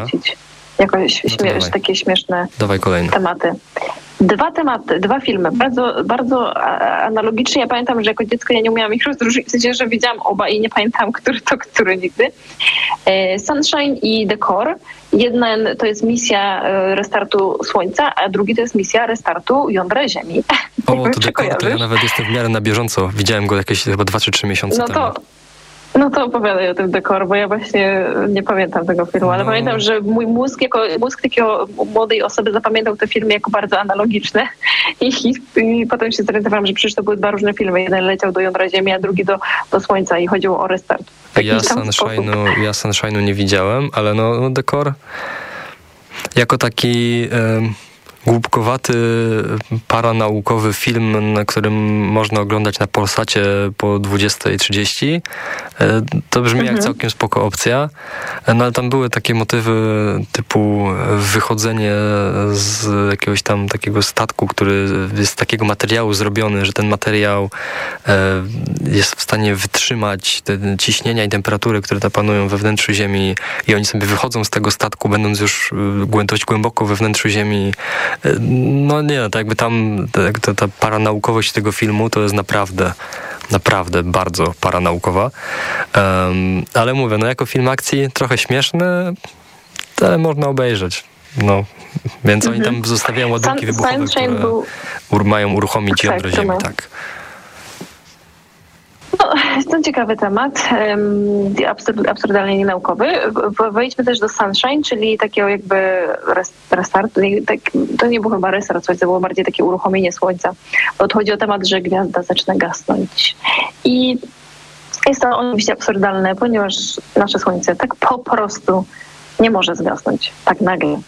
rzucić. Jakoś takie śmieszne tematy. Dwa filmy, bardzo, bardzo analogicznie. Ja pamiętam, że jako dziecko ja nie umiałam ich rozróżnić, w sensie, że widziałam oba i nie pamiętam, który to który nigdy. Sunshine i The Core. Jeden to jest misja restartu Słońca, a drugi to jest misja restartu jądra Ziemi. O, to The Core, to ja nawet jestem w miarę na bieżąco. Widziałem go jakieś chyba 2 czy 3 miesiące temu. No to opowiadaj o tym The Core, bo ja właśnie nie pamiętam tego filmu, ale pamiętam, że mój mózg takiego młodej osoby zapamiętał te filmy jako bardzo analogiczne i potem się zorientowałam, że przecież to były 2 różne filmy. Jeden leciał do jądra Ziemi, a drugi do Słońca i chodziło o restart. Ja Sunshine'u nie widziałem, ale no The Core jako taki głupkowaty, paranaukowy film, na którym można oglądać na Polsacie po 20:30. To brzmi jak całkiem spoko opcja. No ale tam były takie motywy typu wychodzenie z jakiegoś tam takiego statku, który jest z takiego materiału zrobiony, że ten materiał jest w stanie wytrzymać te ciśnienia i temperatury, które tam panują we wnętrzu Ziemi i oni sobie wychodzą z tego statku, będąc już dość głęboko we wnętrzu Ziemi. No nie, tak jakby tam ta paranaukowość tego filmu to jest naprawdę bardzo paranaukowa. Ale mówię, no jako film akcji trochę śmieszny, ale można obejrzeć. No, więc oni tam zostawiają ładunki wybuchowe, które mają uruchomić jądro Ziemi, tak. No, to ciekawy temat, absurdalnie nienaukowy. Wejdźmy też do Sunshine, czyli takiego jakby restartu. To nie był chyba restart Słońca, to było bardziej takie uruchomienie Słońca. Bo chodzi o temat, że gwiazda zaczyna gasnąć. I jest to oczywiście absurdalne, ponieważ nasze Słońce tak po prostu nie może zgasnąć tak nagle.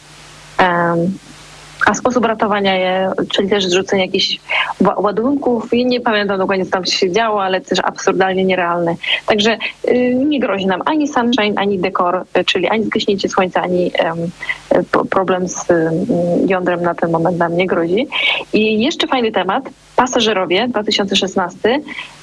A sposób ratowania je, czyli też zrzucenie jakichś ładunków, i nie pamiętam dokładnie, co tam się działo, ale też absurdalnie nierealne. Także nie grozi nam ani Sunshine, ani The Core, czyli ani zgaśnięcie Słońca, ani problem z jądrem na ten moment nam nie grozi. I jeszcze fajny temat, Pasażerowie 2016.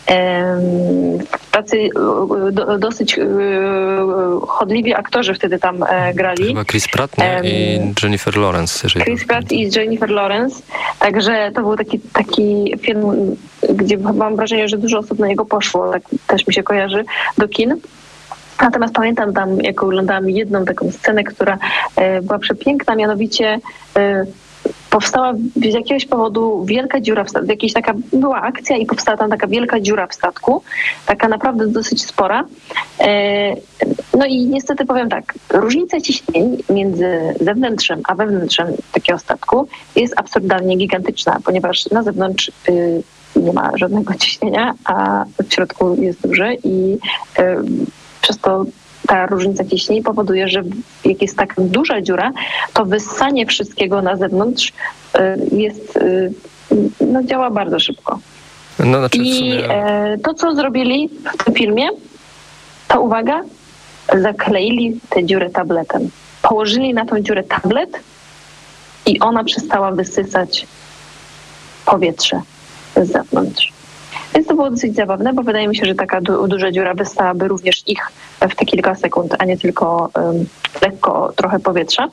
Tacy dosyć chodliwi aktorzy wtedy tam grali. Chyba Chris Pratt i Jennifer Lawrence. Chris Pratt i Jennifer Lawrence. Także to był taki film, gdzie mam wrażenie, że dużo osób na niego poszło. Tak też mi się kojarzy do kin. Natomiast pamiętam tam, jak oglądałam jedną taką scenę, która była przepiękna, mianowicie powstała z jakiegoś powodu wielka dziura w statku. Była akcja i powstała tam taka wielka dziura w statku, taka naprawdę dosyć spora. No i niestety powiem tak, różnica ciśnień między zewnętrzem a wewnętrzem takiego statku jest absurdalnie gigantyczna, ponieważ na zewnątrz nie ma żadnego ciśnienia, a w środku jest duże i przez to ta różnica ciśnień powoduje, że jak jest tak duża dziura, to wyssanie wszystkiego na zewnątrz działa bardzo szybko. No, znaczy I to, co zrobili w tym filmie, to uwaga, zakleili tę dziurę tabletem. Położyli na tą dziurę tablet i ona przestała wysysać powietrze z zewnątrz. Więc to było dosyć zabawne, bo wydaje mi się, że taka duża dziura wyssałaby również ich w te kilka sekund, a nie tylko lekko trochę powietrza.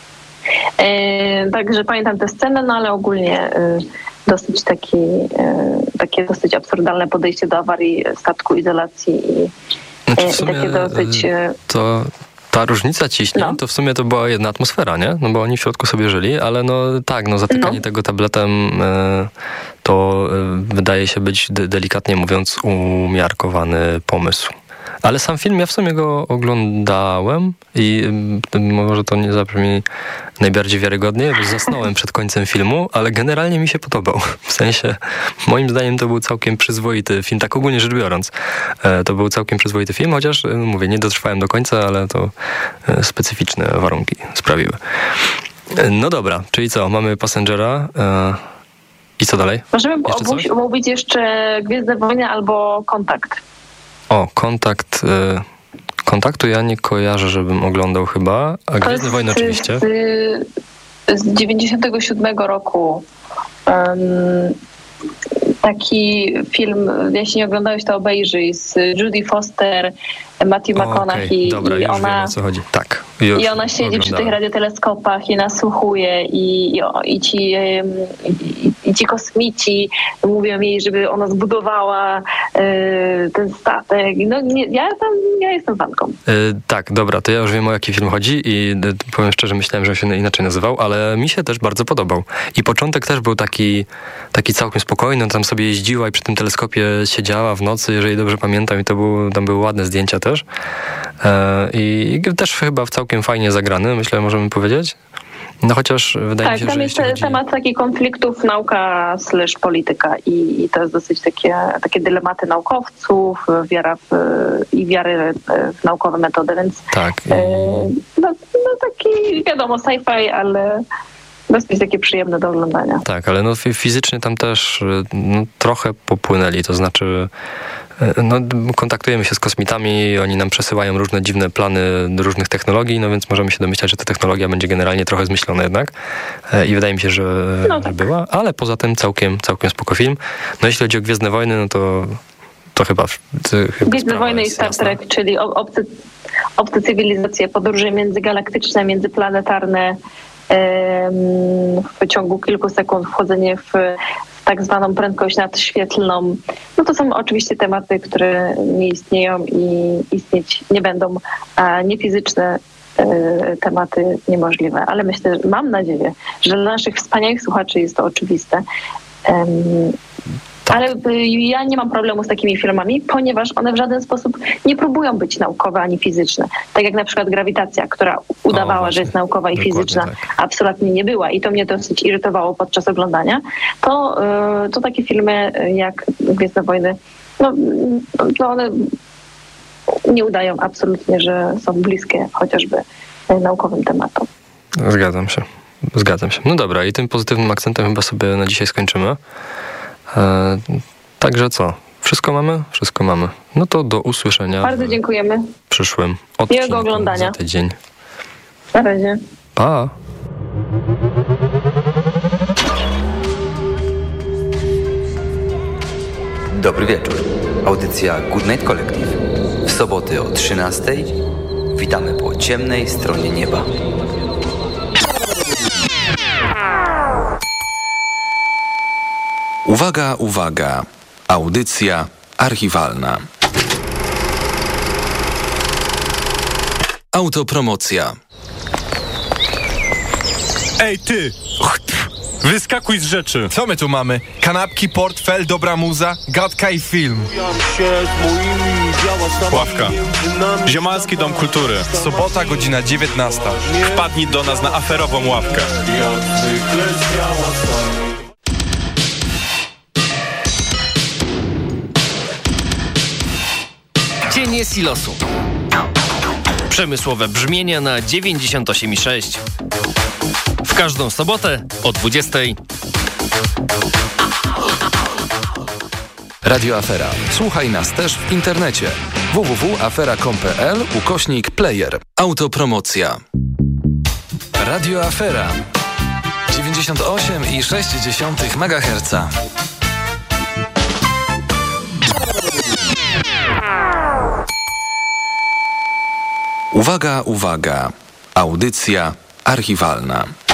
Także pamiętam tę scenę, no ale ogólnie dosyć takie dosyć absurdalne podejście do awarii statku, izolacji i takie dosyć... Ta różnica ciśnień, to w sumie to była jedna atmosfera, nie? No bo oni w środku sobie żyli, ale zatykanie tego tabletem to wydaje się być, delikatnie mówiąc, umiarkowany pomysł. Ale sam film, ja w sumie go oglądałem i może to nie zabrzmi najbardziej wiarygodnie, bo zasnąłem przed końcem filmu, ale generalnie mi się podobał. W sensie, moim zdaniem to był całkiem przyzwoity film, tak ogólnie rzecz biorąc. To był całkiem przyzwoity film, chociaż, mówię, nie dotrwałem do końca, ale to specyficzne warunki sprawiły. No dobra, czyli co, mamy Passengera i co dalej? Możemy omówić jeszcze Gwiezdne Wojny albo Kontakt. O, Kontaktu ja nie kojarzę, żebym oglądał chyba, a Gwiezdne Wojny oczywiście. Z 97 roku taki film, jeśli nie oglądałeś, to obejrzyj, z Jodie Foster, Matthew McConaughey. Dobra, i już ona, wiem, o co chodzi. Tak. I ona siedzi przy tych radioteleskopach i nasłuchuje i ci kosmici mówią jej, żeby ona zbudowała ten statek. No, ja jestem fanką. Tak, dobra, to ja już wiem, o jaki film chodzi i powiem szczerze, myślałem, że się inaczej nazywał, ale mi się też bardzo podobał. I początek też był taki całkiem spokojny, tam sobie jeździła i przy tym teleskopie siedziała w nocy, jeżeli dobrze pamiętam, i tam były ładne zdjęcia też. I też chyba całkiem fajnie zagrany, myślę, możemy powiedzieć. No chociaż wydaje mi się, że... Tak, tam jest temat takich konfliktów nauka/polityka i to jest dosyć takie dylematy naukowców, wiary w naukowe metody, więc tak. No taki, wiadomo, sci-fi, ale dosyć takie przyjemne do oglądania. Tak, ale no fizycznie tam też trochę popłynęli, to znaczy kontaktujemy się z kosmitami, oni nam przesyłają różne dziwne plany różnych technologii, no więc możemy się domyślać, że ta technologia będzie generalnie trochę zmyślona jednak i wydaje mi się, że była, ale poza tym całkiem spoko film. No jeśli chodzi o Gwiezdne Wojny, no to chyba Gwiezdne Wojny i Star Trek, czyli obce cywilizacje, podróże międzygalaktyczne, międzyplanetarne, w ciągu kilku sekund wchodzenie w tak zwaną prędkość nadświetlną. No to są oczywiście tematy, które nie istnieją i istnieć nie będą, a niefizyczne tematy niemożliwe. Ale mam nadzieję, że dla naszych wspaniałych słuchaczy jest to oczywiste. Tak. Ale ja nie mam problemu z takimi filmami, ponieważ one w żaden sposób nie próbują być naukowe ani fizyczne. Tak jak na przykład Grawitacja, która udawała, że jest naukowa i fizyczna, tak. Absolutnie nie była i to mnie dosyć irytowało podczas oglądania. To takie filmy jak Gwiezdne Wojny, no one nie udają absolutnie, że są bliskie chociażby naukowym tematom. Zgadzam się. No dobra, i tym pozytywnym akcentem chyba sobie na dzisiaj skończymy. Także co? Wszystko mamy? Wszystko mamy. No to do usłyszenia. Bardzo dziękujemy. W przyszłym odcinku. Miłego oglądania. Za tydzień. Na razie. Pa! Dobry wieczór. Audycja Good Night Collective. W soboty o 13:00 witamy po ciemnej stronie nieba. Uwaga, uwaga. Audycja archiwalna. Autopromocja. Ej ty! Wyskakuj z rzeczy! Co my tu mamy? Kanapki, portfel, dobra muza, gadka i film. Ławka. Ziomalski Dom Kultury. Sobota, godzina 19. Wpadnij do nas na aferową ławkę. Cienie silosu. Przemysłowe brzmienia na 98,6. W każdą sobotę o 20:00. Radio Afera. Słuchaj nas też w internecie. www.afera.com.pl/player. Autopromocja. Radio Afera. 98,6 MHz. Uwaga, uwaga. Audycja archiwalna.